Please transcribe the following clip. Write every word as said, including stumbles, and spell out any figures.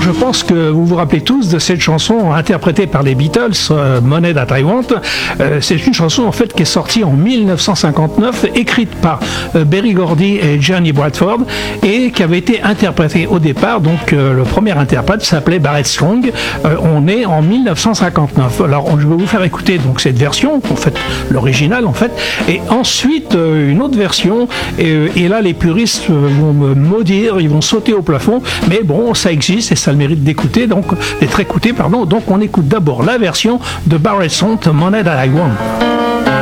je pense que vous vous rappelez tous de cette chanson interprétée par les Beatles, euh, Money That I Want. Euh, c'est une chanson en fait qui est sortie en mille neuf cent cinquante-neuf, écrite par euh, Berry Gordy et Johnny Bradford, et qui avait été interprétée au départ. Donc euh, le premier interprète s'appelait Barrett Strong. Euh, on est en mille neuf cent cinquante-neuf. Alors je vais vous faire écouter donc cette version, en fait l'original en fait, et ensuite euh, une autre version. Et, et là les puristes vont me maudire, ils vont sauter au plafond. Mais bon, ça existe et ça le mérite d'écouter, donc d'être écouté, pardon. Donc on écoute d'abord la version de Barrett Strong, Money That I Want.